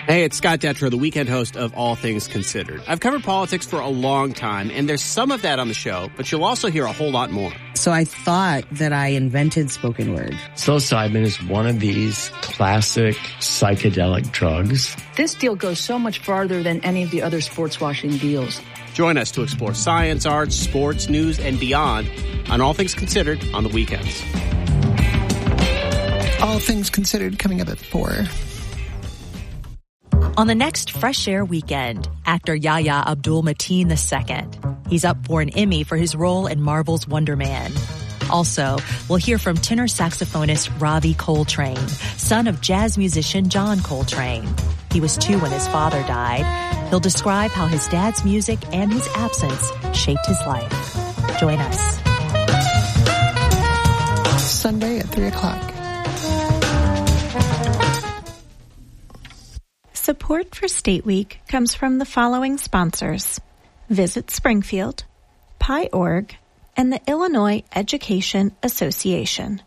Hey, it's Scott Detrow, the weekend host of All Things Considered. I've covered politics for a long time, and there's some of that on the show, but you'll also hear a whole lot more. So I thought that I invented spoken word. Psilocybin is one of these classic psychedelic drugs. This deal goes so much farther than any of the other sports washing deals. Join us to explore science, arts, sports, news, and beyond on All Things Considered on the weekends. All Things Considered coming up at 4. On the next Fresh Air weekend, actor Yahya Abdul-Mateen II. He's up for an Emmy for his role in Marvel's Wonder Man. Also, we'll hear from tenor saxophonist Ravi Coltrane, son of jazz musician John Coltrane. He was 2 when his father died. He'll describe how his dad's music and his absence shaped his life. Join us. Sunday at 3 o'clock. Support for State Week comes from the following sponsors: Visit Springfield, Pi.org, and the Illinois Education Association.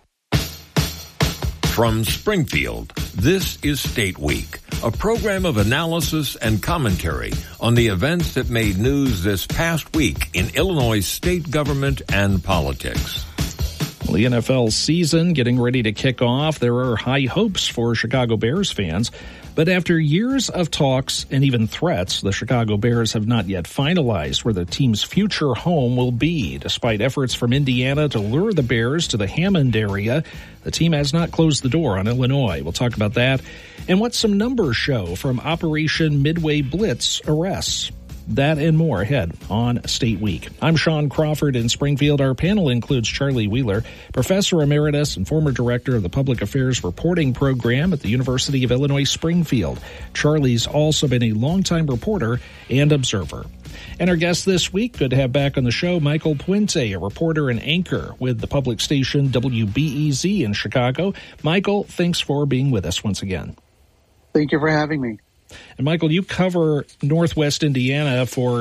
From Springfield, this is State Week, a program of analysis and commentary on the events that made news this past week in Illinois state government and politics. Well, the NFL season getting ready to kick off. There are high hopes for Chicago Bears fans. But after years of talks and even threats, the Chicago Bears have not yet finalized where the team's future home will be. Despite efforts from Indiana to lure the Bears to the Hammond area, the team has not closed the door on Illinois. We'll talk about that and what some numbers show from Operation Midway Blitz arrests. That and more ahead on State Week. I'm Sean Crawford in Springfield. Our panel includes Charlie Wheeler, Professor Emeritus and former Director of the Public Affairs Reporting Program at the University of Illinois Springfield. Charlie's also been a longtime reporter and observer. And our guest this week, good to have back on the show, Michael Puente, a reporter and anchor with the public station WBEZ in Chicago. Michael, thanks for being with us once again. Thank you for having me. And Michael, you cover Northwest Indiana for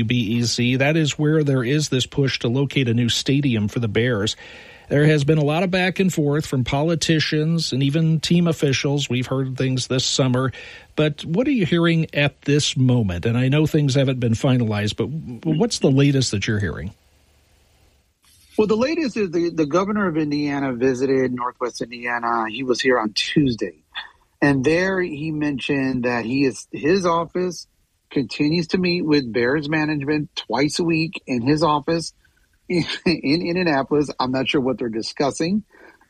WBEZ. That is where there is this push to locate a new stadium for the Bears. There has been a lot of back and forth from politicians and even team officials. We've heard things this summer. But what are you hearing at this moment? And I know things haven't been finalized, but what's the latest that you're hearing? Well, the latest is the governor of Indiana visited Northwest Indiana. He was here on Tuesday. And there he mentioned that his office continues to meet with Bears management twice a week in his office in Indianapolis. I'm not sure what they're discussing,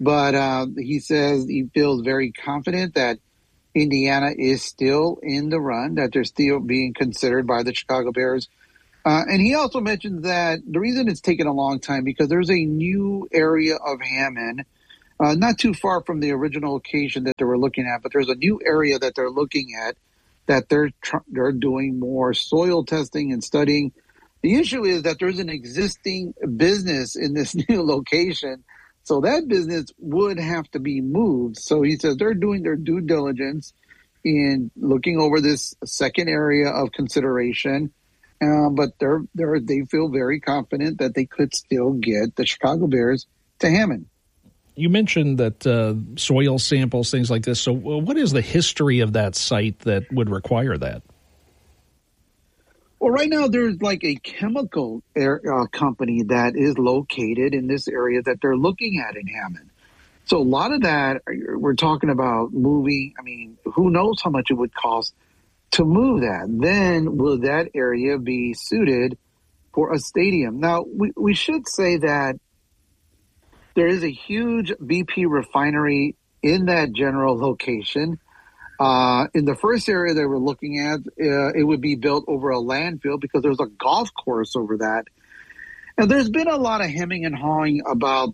but he says he feels very confident that Indiana is still in the run, that they're still being considered by the Chicago Bears. And he also mentioned that the reason it's taken a long time because there's a new area of Hammond, not too far from the original location that they were looking at, but there's a new area that they're looking at that they're doing more soil testing and studying. The issue is that there's an existing business in this new location, so that business would have to be moved. So he says they're doing their due diligence in looking over this second area of consideration, but they feel very confident that they could still get the Chicago Bears to Hammond. You mentioned that soil samples, things like this. So what is the history of that site that would require that? Well, right now there's like a chemical company that is located in this area that they're looking at in Hammond. So a lot of that, we're talking about moving. I mean, who knows how much it would cost to move that? Then will that area be suited for a stadium? Now, we should say that there is a huge BP refinery in that general location. In the first area they were looking at, it would be built over a landfill because there's a golf course over that. And there's been a lot of hemming and hawing about,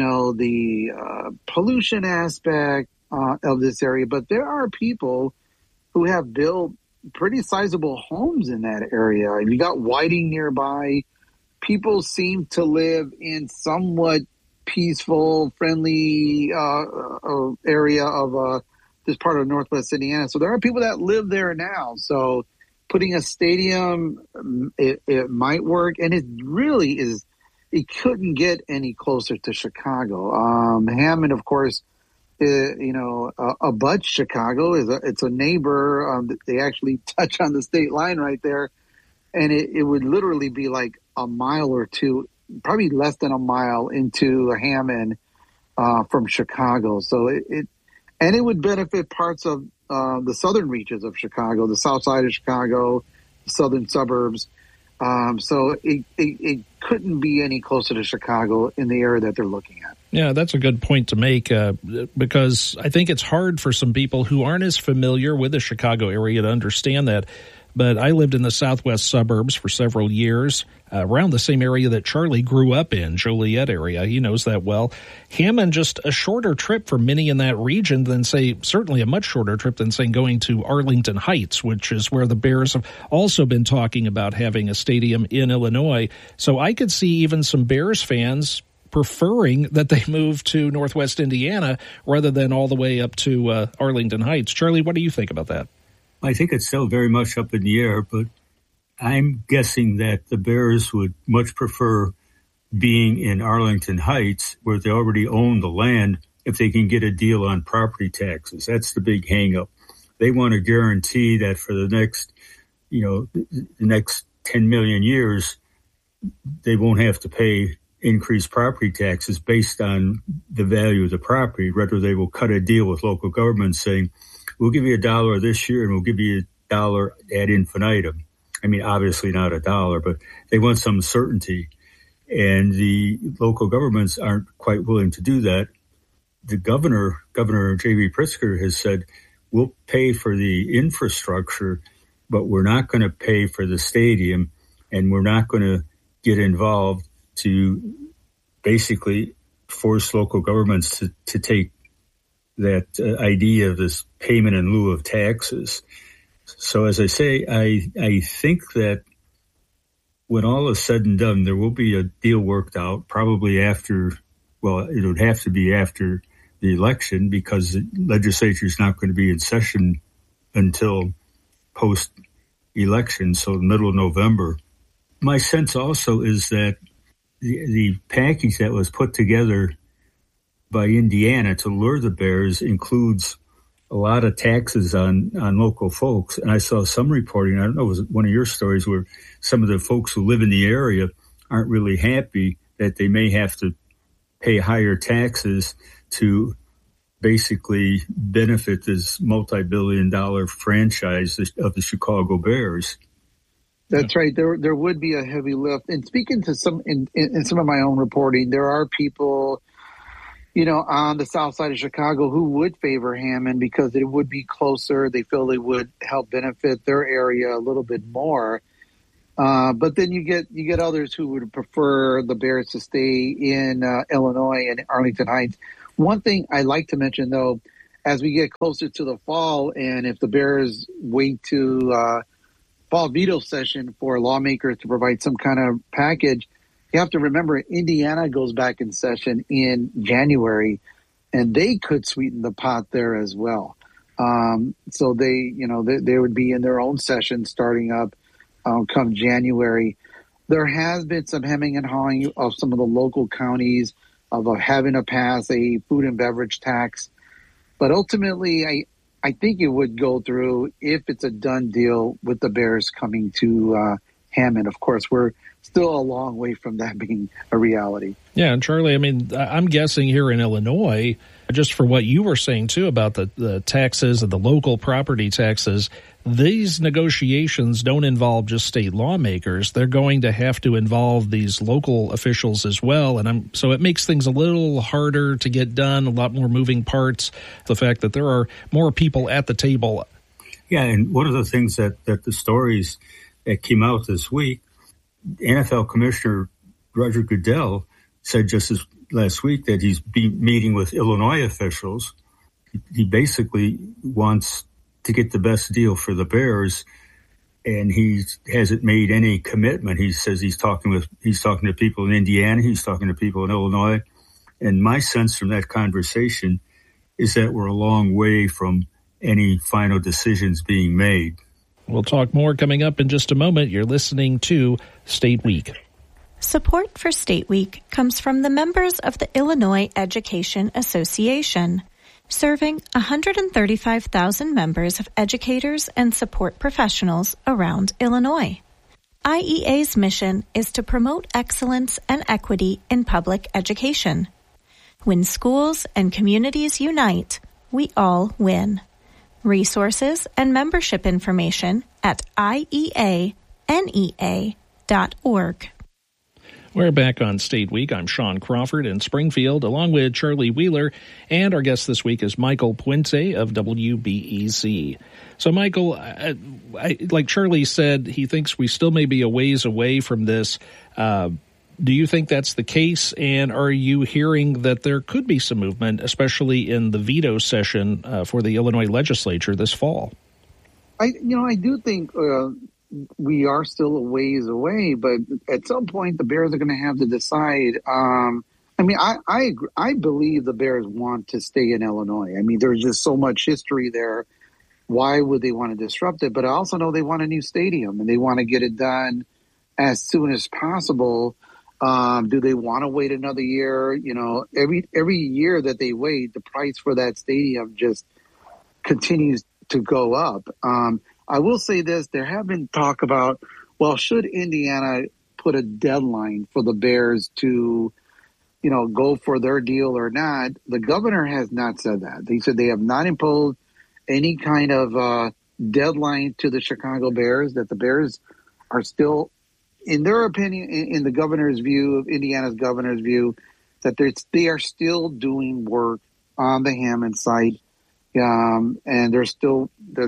the pollution aspect of this area. But there are people who have built pretty sizable homes in that area. You got Whiting nearby. People seem to live in somewhat peaceful, friendly area of this part of Northwest Indiana. So there are people that live there now. So putting a stadium, it might work. And it really is, it couldn't get any closer to Chicago. Hammond, of course, abuts Chicago. It's a neighbor. They actually touch on the state line right there. And it would literally be like a mile or two, probably less than a mile into Hammond from Chicago. So it would benefit parts of the southern reaches of Chicago, the south side of Chicago, the southern suburbs. So it couldn't be any closer to Chicago in the area that they're looking at. Yeah, that's a good point to make because I think it's hard for some people who aren't as familiar with the Chicago area to understand that. But I lived in the southwest suburbs for several years, around the same area that Charlie grew up in, Joliet area. He knows that well. Hammond, just a shorter trip for many in that region than, say, certainly a much shorter trip than, say, going to Arlington Heights, which is where the Bears have also been talking about having a stadium in Illinois. So I could see even some Bears fans preferring that they move to Northwest Indiana rather than all the way up to Arlington Heights. Charlie, what do you think about that? I think it's still very much up in the air, but I'm guessing that the Bears would much prefer being in Arlington Heights, where they already own the land, if they can get a deal on property taxes. That's the big hang-up. They want to guarantee that for the next, the next 10 million years, they won't have to pay increased property taxes based on the value of the property. Rather, they will cut a deal with local governments saying, we'll give you $1 this year and we'll give you $1 ad infinitum. I mean, obviously not $1, but they want some certainty. And the local governments aren't quite willing to do that. The Governor J.B. Pritzker, has said, we'll pay for the infrastructure, but we're not going to pay for the stadium, and we're not going to get involved to basically force local governments to take that idea of this payment in lieu of taxes. So as I say, I think that when all is said and done, there will be a deal worked out probably after, well, it would have to be after the election, because the legislature is not going to be in session until post-election, so the middle of November. My sense also is that the package that was put together by Indiana to lure the Bears includes a lot of taxes on local folks. And I saw some reporting, I don't know, it was one of your stories, where some of the folks who live in the area aren't really happy that they may have to pay higher taxes to basically benefit this multi-billion-dollar franchise of the Chicago Bears. That's right. There would be a heavy lift. And speaking to some in some of my own reporting, there are people, on the south side of Chicago who would favor Hammond because it would be closer. They feel it would help benefit their area a little bit more. But then you get others who would prefer the Bears to stay in Illinois and Arlington Heights. One thing I like to mention, though, as we get closer to the fall, and if the Bears wait to fall veto session for lawmakers to provide some kind of package, you have to remember Indiana goes back in session in January, and they could sweeten the pot there as well. So they would be in their own session starting up come January. There has been some hemming and hawing of some of the local counties of having to pass a food and beverage tax. But ultimately, I think it would go through if it's a done deal with the Bears coming to Hammond. Of course, we're still a long way from that being a reality. Yeah, and Charlie, I mean, I'm guessing here in Illinois, just for what you were saying, too, about the taxes and the local property taxes, these negotiations don't involve just state lawmakers. They're going to have to involve these local officials as well. And so it makes things a little harder to get done, a lot more moving parts, the fact that there are more people at the table. Yeah, and one of the things that the stories that came out this week, NFL Commissioner Roger Goodell said just this last week that he's meeting with Illinois officials. He basically wants to get the best deal for the Bears, and he hasn't made any commitment. He says he's talking to people in Indiana, he's talking to people in Illinois, and my sense from that conversation is that we're a long way from any final decisions being made. We'll talk more coming up in just a moment. You're listening to State Week. Support for State Week comes from the members of the Illinois Education Association. serving 135,000 members of educators and support professionals around Illinois. IEA's mission is to promote excellence and equity in public education. When schools and communities unite, we all win. Resources and membership information at IEANEA.org. We're back on State Week. I'm Sean Crawford in Springfield, along with Charlie Wheeler, and our guest this week is Michael Puente of WBEZ. So, Michael, like Charlie said, he thinks we still may be a ways away from this. Do you think that's the case? And are you hearing that there could be some movement, especially in the veto session for the Illinois legislature this fall? I do think we are still a ways away, but at some point the Bears are going to have to decide. I agree. I believe the Bears want to stay in Illinois. I mean, there's just so much history there. Why would they want to disrupt it? But I also know they want a new stadium and they want to get it done as soon as possible. Do they want to wait another year? You know, every year that they wait, the price for that stadium just continues to go up. I will say this, there have been talk about, well, should Indiana put a deadline for the Bears to, go for their deal or not? The governor has not said that. They said they have not imposed any kind of deadline to the Chicago Bears, that the Bears are still, in their opinion, in the governor's view, of Indiana's governor's view, that they are still doing work on the Hammond site. And there's still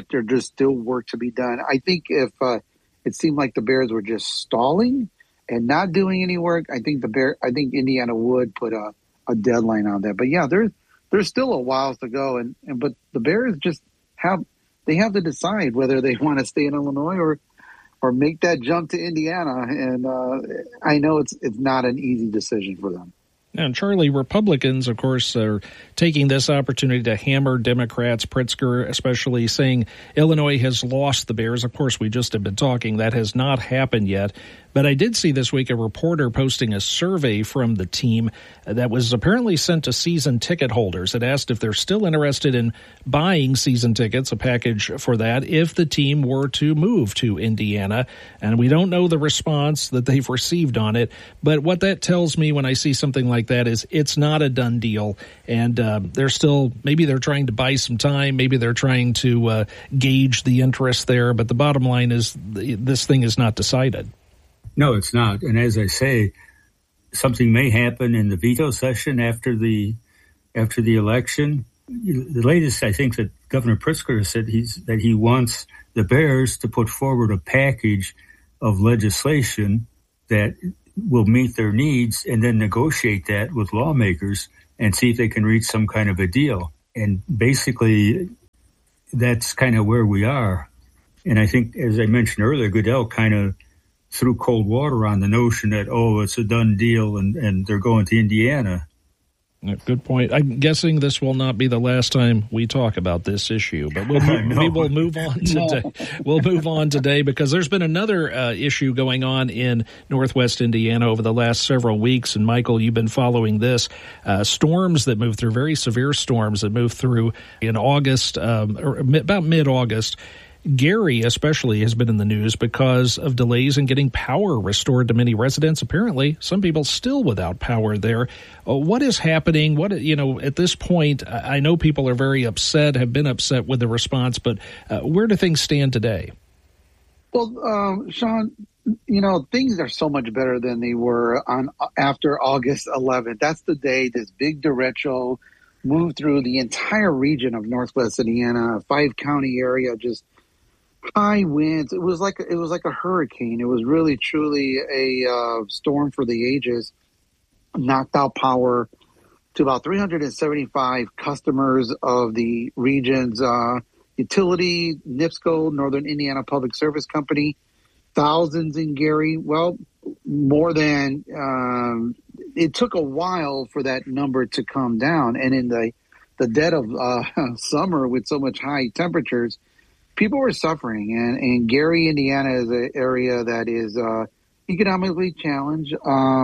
work to be done. I think if it seemed like the Bears were just stalling and not doing any work, I think Indiana would put a deadline on that. But yeah, there's still a while to go, but the Bears just have to decide whether they want to stay in Illinois or make that jump to Indiana. And I know it's not an easy decision for them. And Charlie, Republicans, of course, are taking this opportunity to hammer Democrats, Pritzker especially, saying Illinois has lost the Bears. Of course, we just have been talking. That has not happened yet. But I did see this week a reporter posting a survey from the team that was apparently sent to season ticket holders. It asked if they're still interested in buying season tickets, a package for that, if the team were to move to Indiana. And we don't know the response that they've received on it. But what that tells me when I see something like that is it's not a done deal. And maybe they're trying to buy some time. Maybe they're trying to gauge the interest there. But the bottom line is this thing is not decided. No, it's not. And as I say, something may happen in the veto session after the election. The latest, I think, that Governor Pritzker said that he wants the Bears to put forward a package of legislation that will meet their needs and then negotiate that with lawmakers and see if they can reach some kind of a deal. And basically, that's kind of where we are. And I think, as I mentioned earlier, Goodell kind of threw cold water on the notion that, it's a done deal and they're going to Indiana. Good point. I'm guessing this will not be the last time we talk about this issue, but we will move on today. We'll move on today because there's been another issue going on in Northwest Indiana over the last several weeks. And Michael, you've been following this. Storms that moved through, very severe storms that moved through in August, or about mid-August. Gary especially has been in the news because of delays in getting power restored to many residents. Apparently, some people still without power there. What is happening? At this point, I know people are very upset, have been upset with the response, but where do things stand today? Well, Sean, things are so much better than they were after August 11th. That's the day this big derecho moved through the entire region of Northwest Indiana, a 5-county area, just high winds. It was like a hurricane. It was really, truly a storm for the ages. Knocked out power to about 375 customers of the region's utility, NIPSCO, Northern Indiana Public Service Company. Thousands in Gary. Well, more than it took a while for that number to come down. And in the dead of summer with so much high temperatures, people were suffering, and Gary, Indiana is an area that is economically challenged.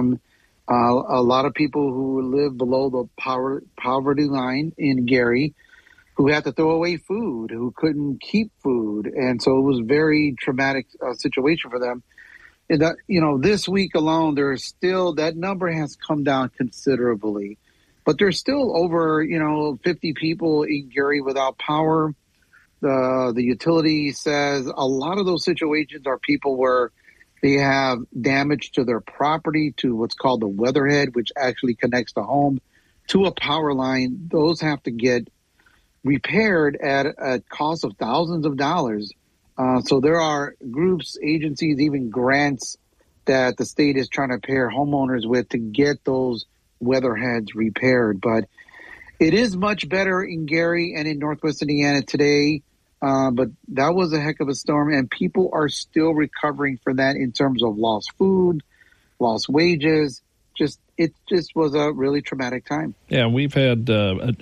A lot of people who live below the poverty line in Gary who had to throw away food, who couldn't keep food. And so it was a very traumatic situation for them. And that, this week alone, there's still, that number has come down considerably. But there's still over, 50 people in Gary without power. The utility says a lot of those situations are people where they have damage to their property, to what's called the weatherhead, which actually connects the home to a power line. Those have to get repaired at a cost of thousands of dollars. So there are groups, agencies, even grants that the state is trying to pair homeowners with to get those weatherheads repaired. But it is much better in Gary and in Northwest Indiana today. But that was a heck of a storm, and people are still recovering from that in terms of lost food, lost wages. It just was a really traumatic time. Yeah, we've had a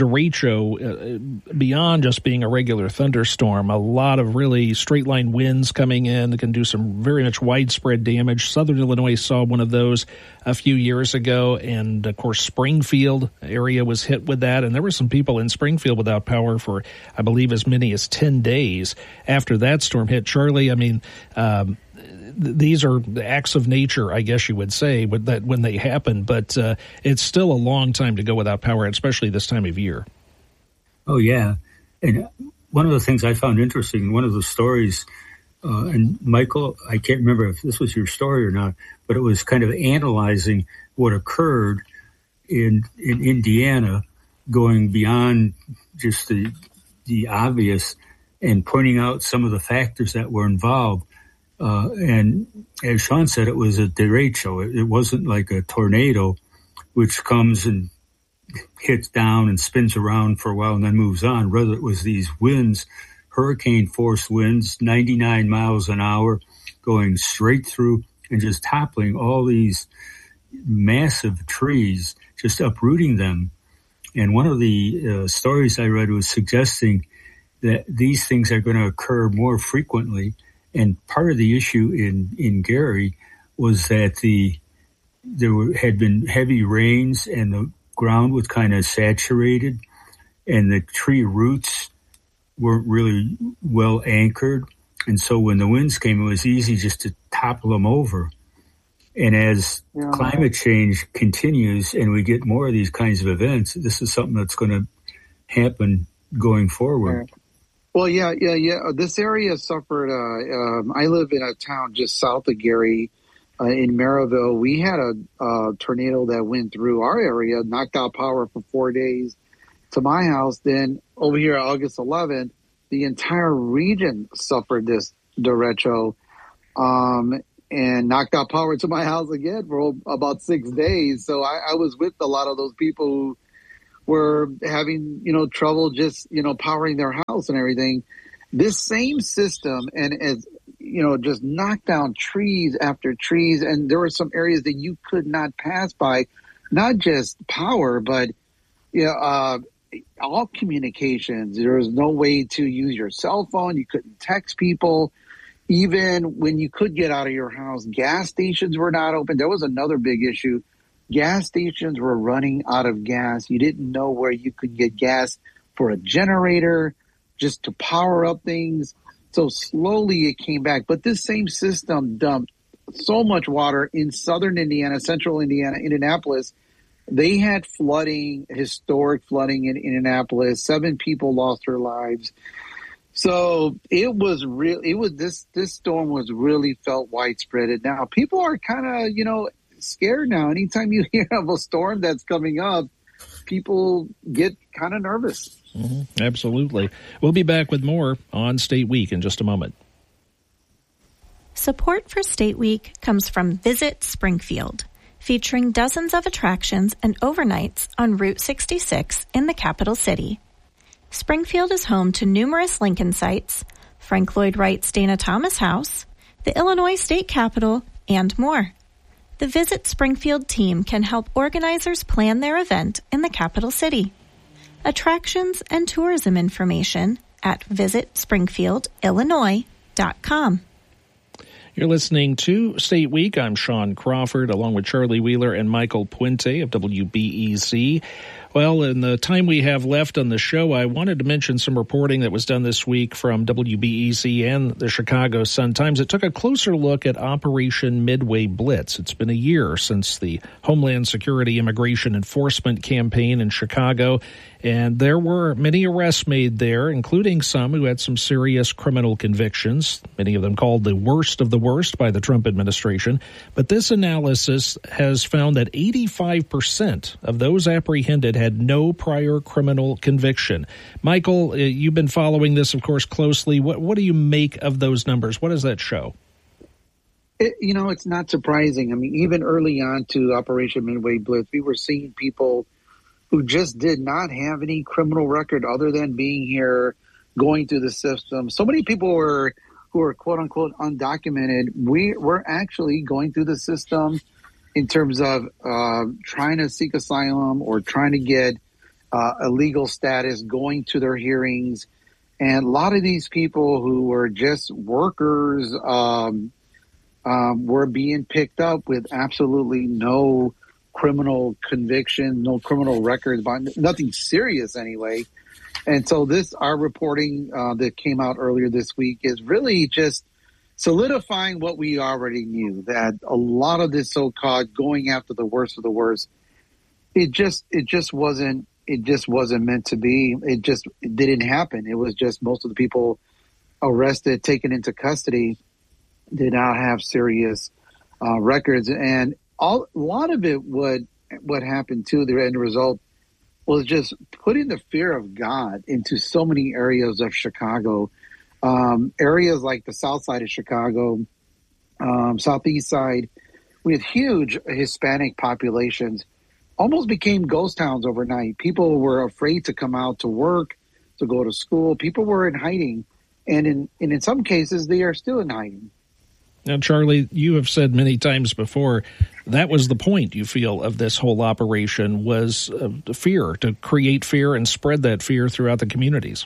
derecho beyond just being a regular thunderstorm. A lot of really straight line winds coming in that can do some very much widespread damage. Southern Illinois saw one of those a few years ago, and of course Springfield area was hit with that. And there were some people in Springfield without power for, I believe, as many as 10 days after that storm hit. Charlie, I mean, these are acts of nature, I guess you would say, when they happen, but it's still a long time to go without power, especially this time of year. Oh, yeah. And one of the things I found interesting, one of the stories, and Michael, I can't remember if this was your story or not, but it was kind of analyzing what occurred in Indiana, going beyond just the obvious and pointing out some of the factors that were involved. And as Sean said, it was a derecho. It wasn't like a tornado, which comes and hits down and spins around for a while and then moves on. Rather, it was these winds, hurricane-force winds, 99 miles an hour, going straight through and just toppling all these massive trees, just uprooting them. And one of the stories I read was suggesting that these things are going to occur more frequently. And part of the issue in Gary was that had been heavy rains and the ground was kind of saturated and the tree roots weren't really well anchored. And so when the winds came, it was easy just to topple them over. And as climate change continues and we get more of these kinds of events, this is something that's going to happen going forward. Well, yeah. This area suffered. I live in a town just south of Gary, in Maryville. We had a tornado that went through our area, knocked out power for 4 days to my house. Then over here, August 11th, the entire region suffered this derecho, and knocked out power to my house again for about 6 days. So I was with a lot of those people who were having, trouble just, powering their house and everything. This same system and as, just knocked down trees after trees. And there were some areas that you could not pass by, not just power, but, all communications. There was no way to use your cell phone. You couldn't text people. Even when you could get out of your house, gas stations were not open. There was another big issue. Gas stations were running out of gas. You didn't know where you could get gas for a generator just to power up things. So slowly it came back. But this same system dumped so much water in southern Indiana, central Indiana, Indianapolis. They had flooding, historic flooding in Indianapolis. 7 people lost their lives. So it was this storm was really felt widespread. And now people are kind of, scared now. Anytime you hear of a storm that's coming up, people get kind of nervous. Mm-hmm. Absolutely. We'll be back with more on State Week in just a moment. Support for State Week comes from Visit Springfield, featuring dozens of attractions and overnights on Route 66 in the capital city. Springfield is home to numerous Lincoln sites, Frank Lloyd Wright's Dana Thomas House, the Illinois State Capitol, and more. The Visit Springfield team can help organizers plan their event in the capital city. Attractions and tourism information at visitspringfieldillinois.com. You're listening to State Week. I'm Sean Crawford, along with Charlie Wheeler and Michael Puente of WBEZ. Well, in the time we have left on the show, I wanted to mention some reporting that was done this week from WBEZ and the Chicago Sun-Times. It took a closer look at Operation Midway Blitz. It's been a year since the Homeland Security Immigration Enforcement campaign in Chicago, and there were many arrests made there, including some who had some serious criminal convictions, many of them called the worst of the worst by the Trump administration. But this analysis has found that 85% of those apprehended had no prior criminal conviction. Michael, you've been following this, of course, closely. What do you make of those numbers? What does that show? It's not surprising. I mean, even early on to Operation Midway Blitz, we were seeing people who just did not have any criminal record other than being here, going through the system. So many people who are quote unquote undocumented. We're actually going through the system in terms of trying to seek asylum or trying to get a legal status, going to their hearings. And a lot of these people who were just workers were being picked up with absolutely no criminal conviction, no criminal records, nothing serious anyway. And so our reporting that came out earlier this week is really just solidifying what we already knew, that a lot of this so-called going after the worst of the worst, it just wasn't meant to be. It didn't happen. It was just most of the people arrested, taken into custody, did not have serious records. And a lot of it, what happened too, the end result was just putting the fear of God into so many areas of Chicago. Areas like the south side of Chicago, southeast side, with huge Hispanic populations, almost became ghost towns overnight. People were afraid to come out to work, to go to school. People were in hiding, and in some cases, they are still in hiding. Now, Charlie, you have said many times before that was the point, you feel, of this whole operation was fear, to create fear and spread that fear throughout the communities.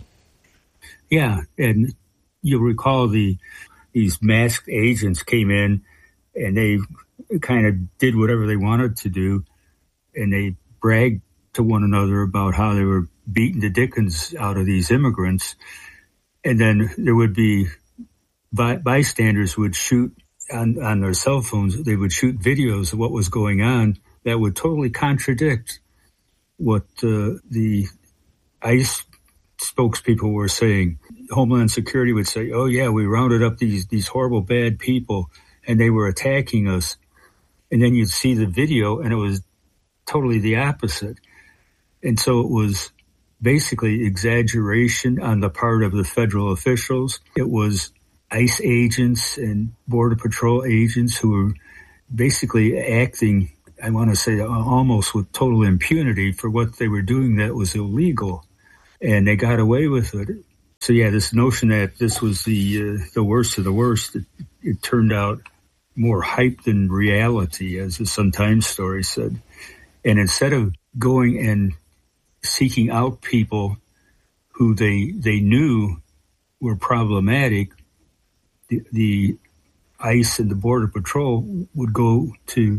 Yeah, and you'll recall these masked agents came in and they kind of did whatever they wanted to do, and they bragged to one another about how they were beating the dickens out of these immigrants. And then there would be bystanders would shoot on their cell phones. They would shoot videos of what was going on that would totally contradict what the ICE spokespeople were saying. Homeland Security would say, oh yeah, we rounded up these horrible bad people and they were attacking us. And then you'd see the video and it was totally the opposite. And so it was basically exaggeration on the part of the federal officials. It was ICE agents and Border Patrol agents who were basically acting, I want to say, almost with total impunity for what they were doing that was illegal. And they got away with it. So yeah, this notion that this was the worst of the worst, it turned out more hype than reality, as the Sun-Times story said. And instead of going and seeking out people who they knew were problematic, the ICE and the Border Patrol would go to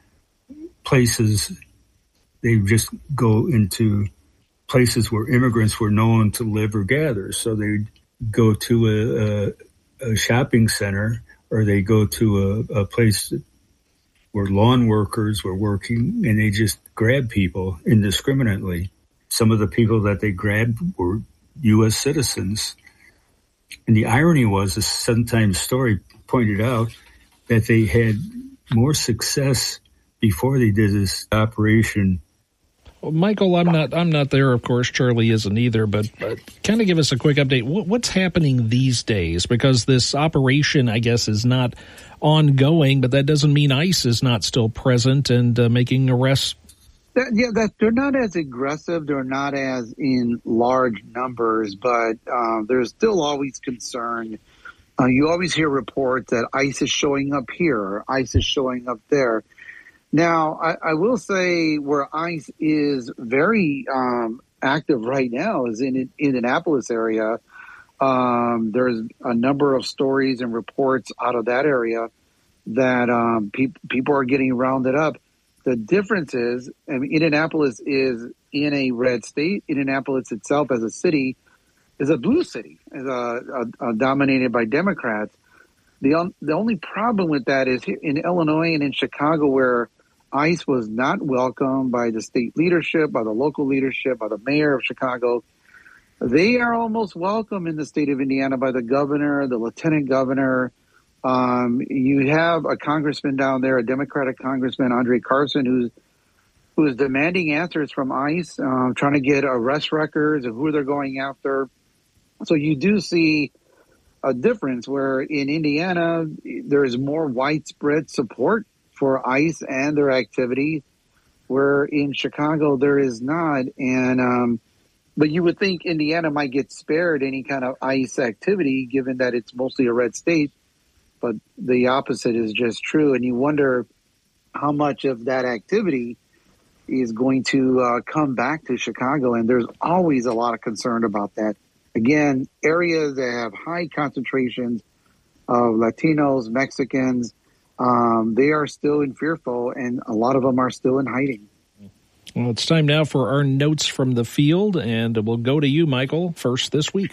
places, they just go into places where immigrants were known to live or gather. So they'd go to a shopping center, or they go to a place where lawn workers were working, and they just grab people indiscriminately. Some of the people that they grabbed were U.S. citizens. And the irony was, the Sun-Times story pointed out that they had more success before they did this operation. Well, Michael, I'm not there, of course. Charlie isn't either, but kind of give us a quick update. What's happening these days? Because this operation, I guess, is not ongoing, but that doesn't mean ICE is not still present and making arrests. That they're not as aggressive. They're not as in large numbers, but there's still always concern. You always hear reports that ICE is showing up here, ICE is showing up there. Now, I will say where ICE is very active right now is in Indianapolis area. There's a number of stories and reports out of that area that people are getting rounded up. The difference is, I mean, Indianapolis is in a red state. Indianapolis itself as a city is a blue city, is dominated by Democrats. The only problem with that is here in Illinois and in Chicago, where ICE was not welcomed by the state leadership, by the local leadership, by the mayor of Chicago. They are almost welcome in the state of Indiana by the governor, the lieutenant governor. You have a congressman down there, a Democratic congressman, Andre Carson, who is demanding answers from ICE, trying to get arrest records of who they're going after. So you do see a difference where in Indiana, there is more widespread support for ICE and their activity, where in Chicago, there is not. And but you would think Indiana might get spared any kind of ICE activity, given that it's mostly a red state. But the opposite is just true. And you wonder how much of that activity is going to come back to Chicago. And there's always a lot of concern about that. Again, areas that have high concentrations of Latinos, Mexicans, they are still fearful, and a lot of them are still in hiding. Well, it's time now for our notes from the field, and we'll go to you, Michael, first this week.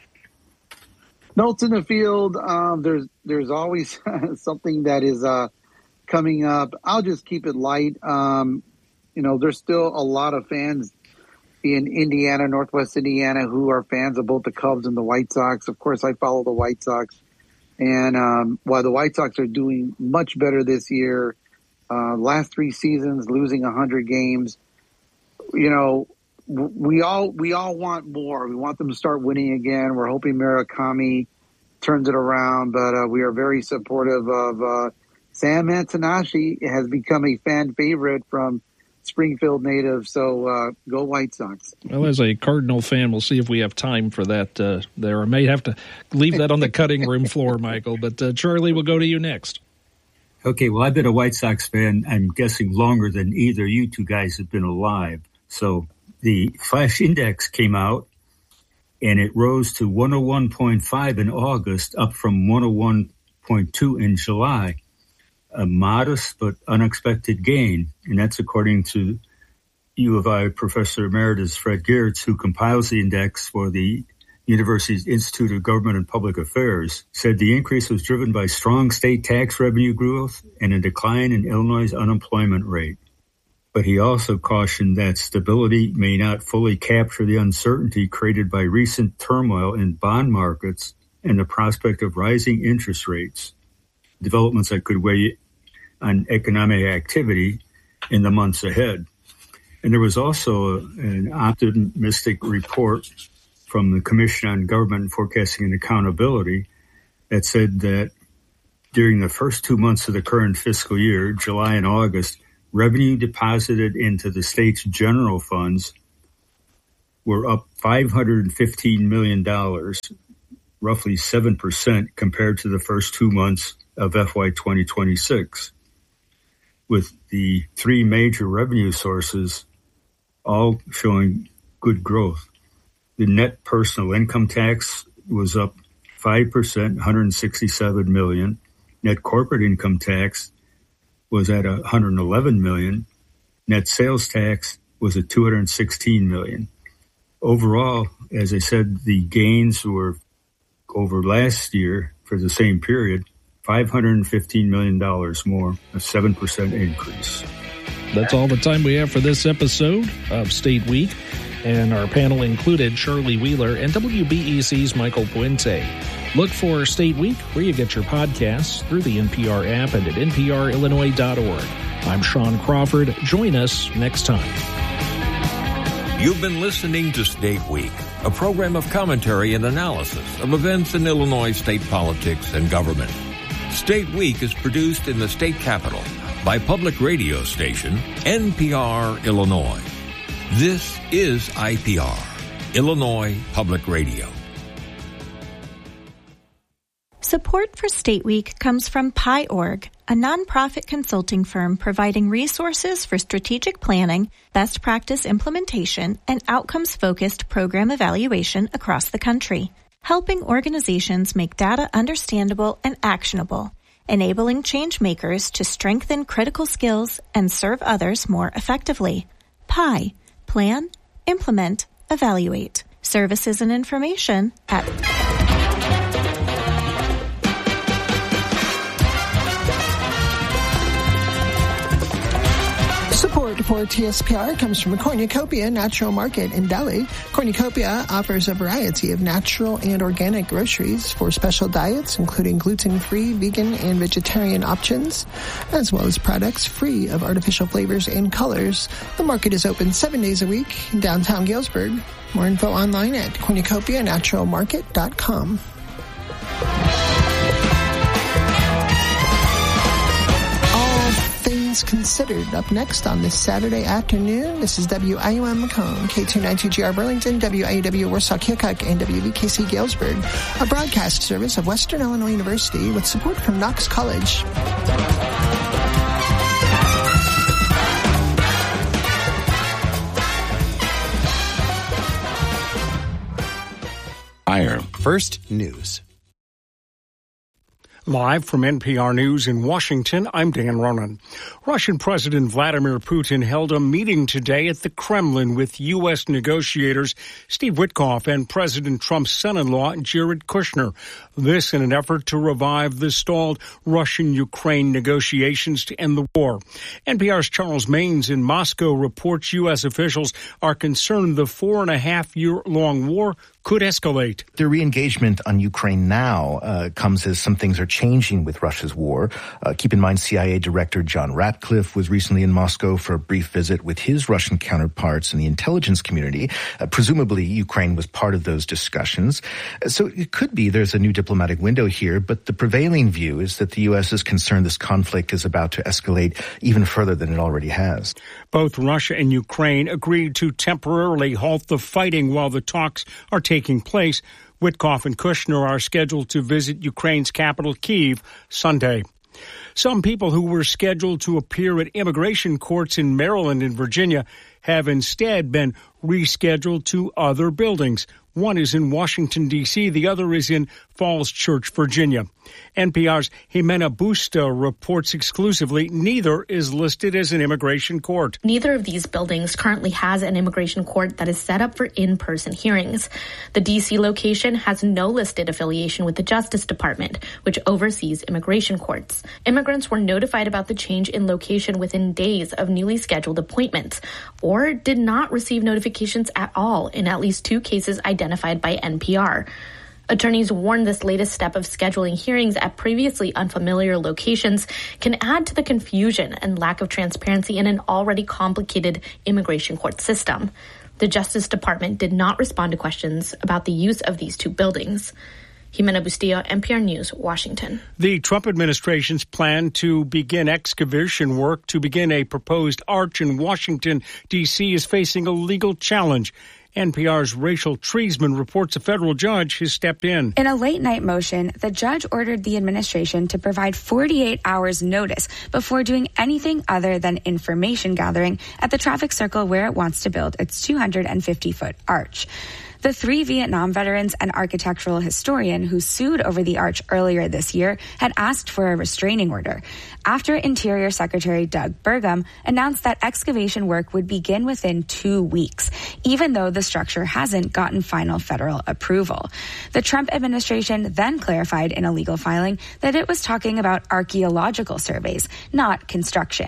Notes in the field, there's always something that is coming up. I'll just keep it light. There's still a lot of fans in Indiana, Northwest Indiana, who are fans of both the Cubs and the White Sox. Of course, I follow the White Sox. And while the White Sox are doing much better this year, last 3 seasons, losing 100 games, we all want more. We want them to start winning again. We're hoping Murakami turns it around, but we are very supportive of Sam Antonashi. Has become a fan favorite from Springfield native, so go White Sox. Well, as a Cardinal fan, we'll see if we have time for that there. I may have to leave that on the cutting room floor, Michael, but Charlie, we'll go to you next. Okay, well, I've been a White Sox fan, I'm guessing longer than either you two guys have been alive. So the Flash Index came out, and it rose to 101.5 in August, up from 101.2 in July. A modest but unexpected gain, and that's according to U of I Professor Emeritus Fred Geertz, who compiles the index for the University's Institute of Government and Public Affairs, said the increase was driven by strong state tax revenue growth and a decline in Illinois' unemployment rate. But he also cautioned that stability may not fully capture the uncertainty created by recent turmoil in bond markets and the prospect of rising interest rates, developments that could weigh on economic activity in the months ahead. And there was also an optimistic report from the Commission on Government Forecasting and Accountability that said that during the first 2 months of the current fiscal year, July and August, revenue deposited into the state's general funds were up $515 million, roughly 7% compared to the first 2 months of FY 2026, with the 3 major revenue sources all showing good growth. The net personal income tax was up 5%, $167 million. Net corporate income tax was at $111 million. Net sales tax was at $216 million. Overall, as I said, the gains were over last year for the same period, $515 million more, a 7% increase. That's all the time we have for this episode of State Week. And our panel included Charlie Wheeler and WBEZ's Michael Puente. Look for State Week where you get your podcasts through the NPR app and at nprillinois.org. I'm Sean Crawford. Join us next time. You've been listening to State Week, a program of commentary and analysis of events in Illinois state politics and government. State Week is produced in the state capital by public radio station NPR Illinois. This is IPR, Illinois Public Radio. Support for State Week comes from PIORG, a nonprofit consulting firm providing resources for strategic planning, best practice implementation, and outcomes-focused program evaluation across the country, helping organizations make data understandable and actionable, enabling change makers to strengthen critical skills and serve others more effectively. Plan, implement, evaluate. Services and information at Support for TSPR comes from Cornucopia Natural Market in Delhi. Cornucopia offers a variety of natural and organic groceries for special diets, including gluten-free, vegan, and vegetarian options, as well as products free of artificial flavors and colors. The market is open 7 days a week in downtown Galesburg. More info online at cornucopianaturalmarket.com. Considered. Up next on this Saturday afternoon, this is WIUM Macomb, K292GR Burlington, WIUW Warsaw Keokuk, and WVKC Galesburg, a broadcast service of Western Illinois University with support from Knox College. First News. Live from NPR News in Washington, I'm Dan Ronan. Russian President Vladimir Putin held a meeting today at the Kremlin with U.S. negotiators Steve Witkoff and President Trump's son-in-law Jared Kushner. This in an effort to revive the stalled Russian-Ukraine negotiations to end the war. NPR's Charles Maines in Moscow reports U.S. officials are concerned the 4.5-year-long war could escalate. The re-engagement on Ukraine now comes as some things are changing with Russia's war. Keep in mind, CIA Director John Ratcliffe was recently in Moscow for a brief visit with his Russian counterparts in the intelligence community. Presumably, Ukraine was part of those discussions. So it could be there's a new diplomatic window here, but the prevailing view is that the U.S. is concerned this conflict is about to escalate even further than it already has. Both Russia and Ukraine agreed to temporarily halt the fighting while the talks are taking place. Witkoff and Kushner are scheduled to visit Ukraine's capital, Kyiv, Sunday. Some people who were scheduled to appear at immigration courts in Maryland and Virginia have instead been rescheduled to other buildings. One is in Washington, D.C. The other is in Falls Church, Virginia. NPR's Jimena Busta reports exclusively neither is listed as an immigration court. Neither of these buildings currently has an immigration court that is set up for in-person hearings. The D.C. location has no listed affiliation with the Justice Department, which oversees immigration courts. Immigrants were notified about the change in location within days of newly scheduled appointments, or did not receive notifications at all in at least 2 cases identified by NPR. Attorneys warn this latest step of scheduling hearings at previously unfamiliar locations can add to the confusion and lack of transparency in an already complicated immigration court system. The Justice Department did not respond to questions about the use of these 2 buildings. Jimena Bustillo, NPR News, Washington. The Trump administration's plan to begin excavation work to begin a proposed arch in Washington, D.C. is facing a legal challenge. NPR's Rachel Treisman reports a federal judge has stepped in. In a late-night motion, the judge ordered the administration to provide 48 hours notice before doing anything other than information gathering at the traffic circle where it wants to build its 250-foot arch. The 3 Vietnam veterans and architectural historian who sued over the arch earlier this year had asked for a restraining order after Interior Secretary Doug Burgum announced that excavation work would begin within 2 weeks, even though the structure hasn't gotten final federal approval. The Trump administration then clarified in a legal filing that it was talking about archaeological surveys, not construction.